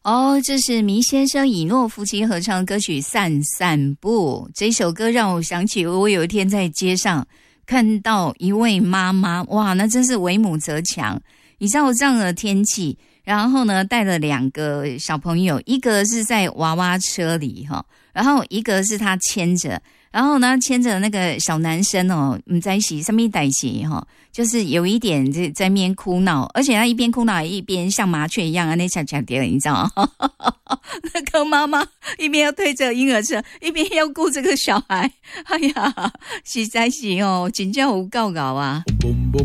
哦，这是迷先生以诺夫妻合唱歌曲《散散步》。这首歌让我想起我有一天在街上看到一位妈妈，哇，那真是为母则强。你知道这样的天气，然后呢带了2个小朋友，一个是在娃娃车里哈，然后一个是他牵着，然后呢牵着那个小男生哦，不知道是什么代志哈，就是有一点在面哭闹，而且他一边哭闹一边像麻雀一样那恰恰掉，你知道吗？那个妈妈一边要推着婴儿车，一边要顾这个小孩，哎呀，实在是哦，真正有够搞啊。